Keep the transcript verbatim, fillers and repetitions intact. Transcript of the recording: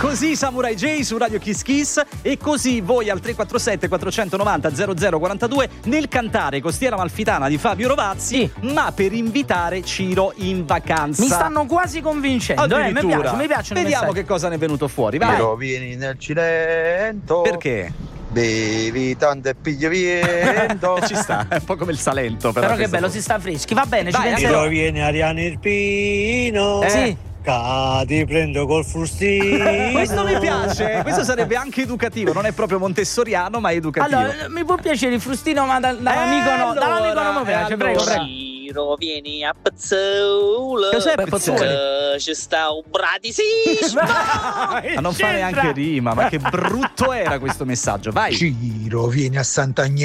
Così Samurai J su Radio Kiss Kiss, e così voi al tre quattro sette quattrocentonovanta zero zero quarantadue nel cantare Costiera Amalfitana di Fabio Rovazzi, sì, ma per invitare Ciro in vacanza. Mi stanno quasi convincendo, eh, mi piace, mi piacciono. Vediamo che cosa ne è venuto fuori. Vai. Ciro, vieni nel Cilento. Perché? Bevi tanto e pigli vento. Ci sta, è un po' come il Salento. Però, però che bello, cosa. Si sta freschi, va bene, Vai, ci penserò. Ciro, vieni Ariano Irpino. Eh. Sì. Ca, ti prendo col frustino. Questo mi piace, questo sarebbe anche educativo, non è proprio montessoriano, ma è educativo. Allora, mi può piacere il frustino, ma da, dall'amico Eh, no, allora, dall'amico non mi piace, eh, prego, allora. prego. Ciro, vieni a Pezzola. Cos'è Perché Pezzola? ci sta un bratisismo. Ma non fa neanche rima, ma che brutto era questo messaggio, vai. Ciro, vieni a Sant'Agnese.